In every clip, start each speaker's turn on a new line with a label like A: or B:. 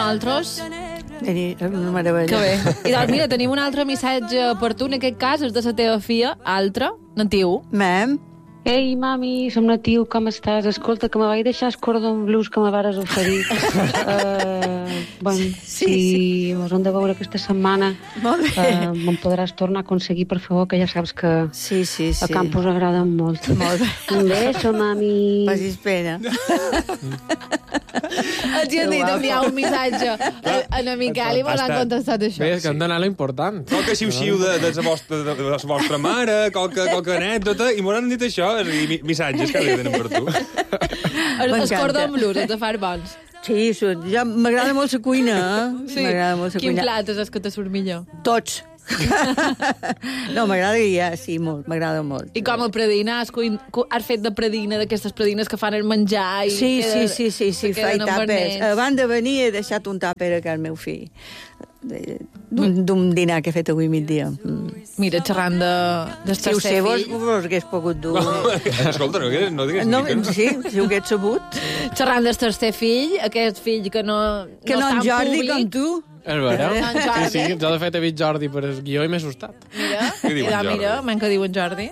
A: nosaltres.
B: Una meravella.
A: Que bé. I doncs, mira, tenim un altre missatge per tu, en aquest cas, és de la teva filla, altra, Natiu.
B: Mem?
C: Ei, mami, som Natiu, com estàs? Escolta, que me vaig deixar el cordon blues que me vares oferir. Si us hem de veure aquesta setmana, me'n podràs tornar a aconseguir, per favor, que ja saps que a campus agraden molt.
B: Molt bé.
C: Un beso, mami.
B: Facis pena.
A: Els hi han dit enviar un missatge a en Miquel i mos han contestat això.
D: Bé, és que han d'anar a l'important.
E: Qualque xiu-xiu de la vostra mare, qualque anècdota, i mos han dit això, és a dir, missatges que tenen per tu.
A: Els cordon blues, els de far bons.
B: Sí, ja m'agrada molt la cuina,
A: Sí.
B: M'agrada molt la
A: Quin
B: cuina.
A: plat és el que te surt millor?
B: Tots. No, m'agrada ja, sí, molt, m'agrada molt.
A: I com a predina, has fet de predina, d'aquestes predines que fan el menjar i
B: Sí,
A: queden,
B: sí, faig tàpers. Abans de venir he deixat un tàper a casa meu fill. D'un dinar que he fet avui migdia.
A: Mira, xerrant del
B: Si ho
A: tercer
B: sé,
A: fill.
B: vos hagués pogut dur.
E: Escolta, no digues
B: No,
E: mica.
B: sí, si ho hagués sabut.
A: Xerrant del tercer fill, aquest fill que no
B: Que no
A: està
B: en
A: en
B: Jordi
A: públic.
B: com tu.
D: És vera?
A: En Jordi.
D: Sí, jo de fet he vist Jordi per el guió i m'he assustat.
A: Mira,
E: Què diu en Jordi?
A: mira, man que diu en Jordi.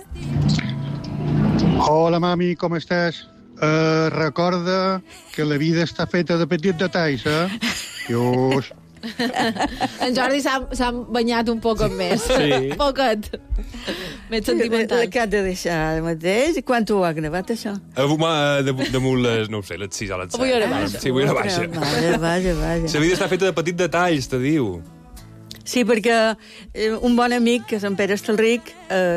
F: Hola, mami, com estàs? Recorda que la vida està feta de petits detalls, Dios.
A: En Jordi s'ha banyat un poc més.
D: Sí.
A: Poquet. Més sentimental.
B: Que has de deixar ara mateix. Quan t'ho ha gravat, això?
E: Damunt les, no ho sé, les 6 o les 7.
A: Avui hora baixa.
E: Sí, avui hora baixa.
B: Vaja.
E: La vida està feta de petits detalls, te diu.
B: Sí, perquè un bon amic, que és en Pere Estelric,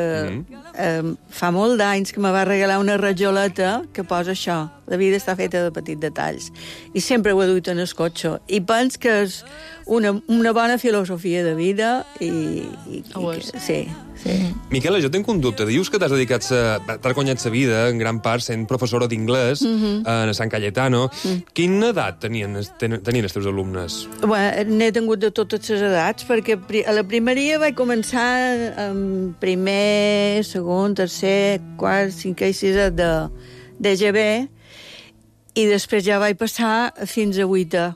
B: fa molt d'anys que me va regalar una rajoleta que posa això, la vida està feta de petits detalls. I sempre ho he duit en el cotxe. I pens que és una bona filosofia de vida i sí.
E: Miquela, jo tinc un dubte. Dius que t'has guanyat la vida en gran part sent professora d'inglès a Sant Cayetano. Quina edat tenien els teus alumnes?
B: Bueno, n'he tingut de totes les edats, perquè a la primeria vaig començar amb primer, segon, tercer, quart, cinquè i sisè de GB, i després ja vaig passar fins a 8è,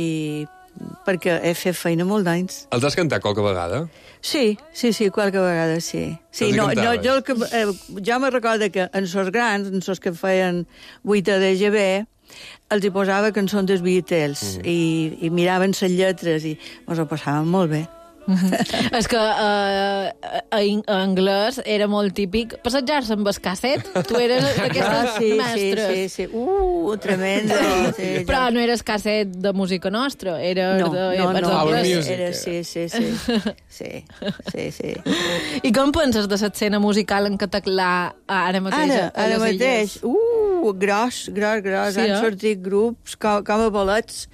B: perquè he fet feina molt d'anys.
E: Els has cantat qualque vegada?
B: Sí, qualque vegada sí. Sí, jo me recordo que en sos grans, en sos que feien 8è de GB, els hi posava cançons dels Beatles i miraven les lletres i ens ho passaven molt bé.
A: És que a anglès era molt típic passejar-se amb el casset. Tu eres d'aquestes mestres.
B: Sí. Tremenda. Sí,
A: però no eres casset de música nostra, era
B: no,
D: Power Music.
B: Era, sí.
A: I com penses de l'escena musical en català ara mateix?
B: Ara mateix? Gros.
A: Sí,
B: han sortit grups com a bolets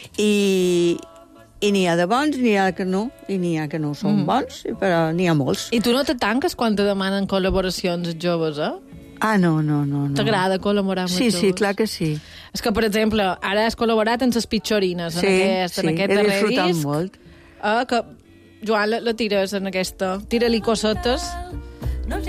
B: i n'hi ha de bons, n'hi ha que no, i n'hi ha que no són bons, però n'hi ha molts.
A: I tu no te tanques quan te demanen col·laboracions els joves,
B: No.
A: T'agrada col·laborar amb els joves?
B: Sí, clar que sí.
A: És que, per exemple, ara has col·laborat amb les Pitxorines, en aquest
B: he
A: darrer
B: disfrutat
A: disc.
B: molt.
A: Que, Joan, la tires en aquesta. Tira-li cosetes.